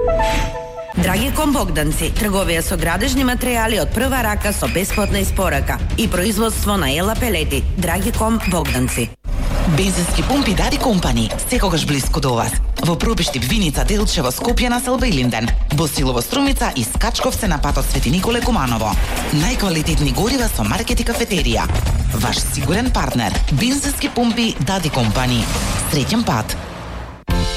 Драгиком Богданци, трговија со градежни материјали од прва рака со бесплатна испорака и производство на ела пелети. Драгиком Богданци. Бензински пумпи Дади Компани, секогаш блиску до вас. Во Пробиштип, Виница, Делчево, Скопје на Селба и Линден, Босилово, Струмица и Скачковце на патот Свети Николе Куманово. Најквалитетни горива со маркет и кафетерија. Ваш сигурен партнер. Бензински пумпи Дади Компани. Среќен пат.